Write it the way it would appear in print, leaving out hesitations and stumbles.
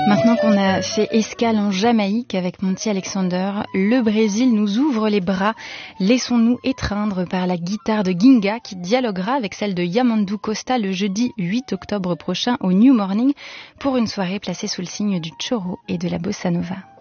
Maintenant qu'on a fait escale en Jamaïque avec Monty Alexander, le Brésil nous ouvre les bras. Laissons-nous étreindre par la guitare de Ginga qui dialoguera avec celle de Yamandu Costa le jeudi 8 octobre prochain au New Morning pour une soirée placée sous le signe du choro et de la bossa nova.